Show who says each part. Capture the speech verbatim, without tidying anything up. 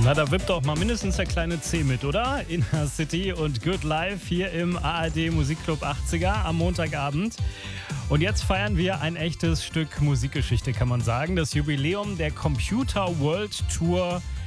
Speaker 1: Na, da wippt doch mal mindestens der kleine C mit, oder? Inner City und Good Life hier im A R D Musikclub achtziger am Montagabend. Und jetzt feiern wir ein echtes Stück Musikgeschichte, kann man sagen. Das Jubiläum der Computer World Tour